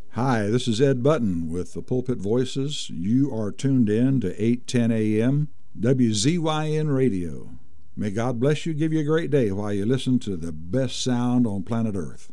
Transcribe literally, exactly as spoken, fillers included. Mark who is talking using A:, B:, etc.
A: Hi, this is Ed Button with the Pulpit Voices. You are tuned in to eight ten a m W Z Y N Radio. May God bless you, give you a great day while you listen to the best sound on planet Earth.